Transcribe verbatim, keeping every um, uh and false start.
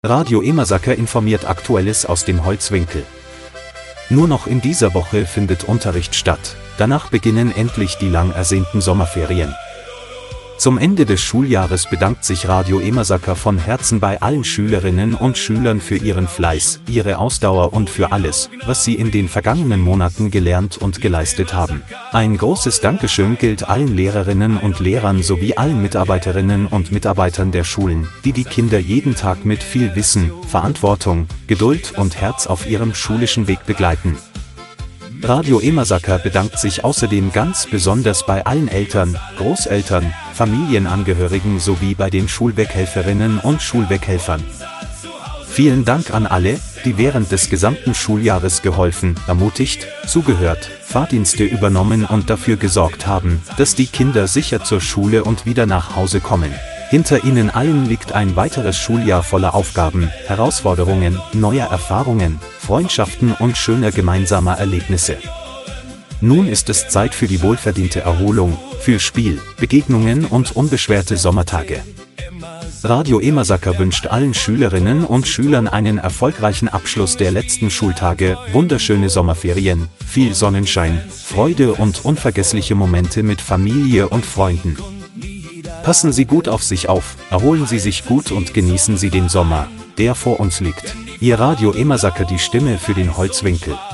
Radio Emersaker informiert Aktuelles aus dem Holzwinkel. Nur noch in dieser Woche findet Unterricht statt, danach beginnen endlich die lang ersehnten Sommerferien. Zum Ende des Schuljahres bedankt sich Radio Emersaker von Herzen bei allen Schülerinnen und Schülern für ihren Fleiß, ihre Ausdauer und für alles, was sie in den vergangenen Monaten gelernt und geleistet haben. Ein großes Dankeschön gilt allen Lehrerinnen und Lehrern sowie allen Mitarbeiterinnen und Mitarbeitern der Schulen, die die Kinder jeden Tag mit viel Wissen, Verantwortung, Geduld und Herz auf ihrem schulischen Weg begleiten. Radio Emersaker bedankt sich außerdem ganz besonders bei allen Eltern, Großeltern, Familienangehörigen sowie bei den Schulweghelferinnen und Schulweghelfern. Vielen Dank an alle, die während des gesamten Schuljahres geholfen, ermutigt, zugehört, Fahrdienste übernommen und dafür gesorgt haben, dass die Kinder sicher zur Schule und wieder nach Hause kommen. Hinter ihnen allen liegt ein weiteres Schuljahr voller Aufgaben, Herausforderungen, neuer Erfahrungen, Freundschaften und schöner gemeinsamer Erlebnisse. Nun ist es Zeit für die wohlverdiente Erholung, für Spiel, Begegnungen und unbeschwerte Sommertage. Radio Emersaker wünscht allen Schülerinnen und Schülern einen erfolgreichen Abschluss der letzten Schultage, wunderschöne Sommerferien, viel Sonnenschein, Freude und unvergessliche Momente mit Familie und Freunden. Passen Sie gut auf sich auf, erholen Sie sich gut und genießen Sie den Sommer, der vor uns liegt. Ihr Radio Emersaker, die Stimme für den Holzwinkel.